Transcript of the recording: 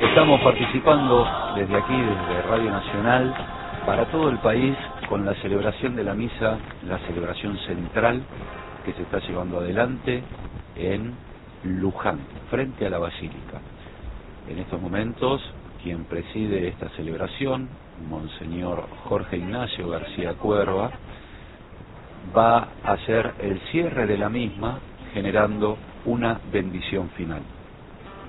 Estamos participando desde aquí, desde Radio Nacional, para todo el país, con la celebración de la misa, la celebración central que se está llevando adelante en Luján, frente a la Basílica. En estos momentos, quien preside esta celebración, Monseñor Jorge Ignacio García Cuerva, va a hacer el cierre de la misma, generando una bendición final.